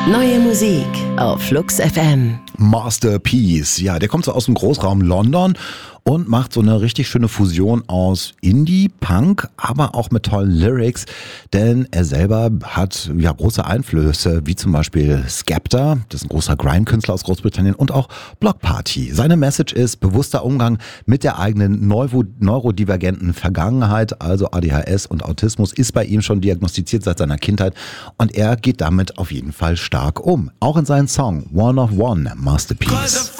Neue Musik auf Flux FM. Masterpiece, ja, der kommt so aus dem Großraum London und macht so eine richtig schöne Fusion aus Indie, Punk, aber auch mit tollen Lyrics, denn er selber hat ja große Einflüsse, wie zum Beispiel Skepta, das ist ein großer Grime-Künstler aus Großbritannien, und auch Bloc Party. Seine Message ist bewusster Umgang mit der eigenen neurodivergenten Vergangenheit, also ADHS und Autismus ist bei ihm schon diagnostiziert seit seiner Kindheit und er geht damit auf jeden Fall stark um. Auch in seinem Song One of One, Masterpiece.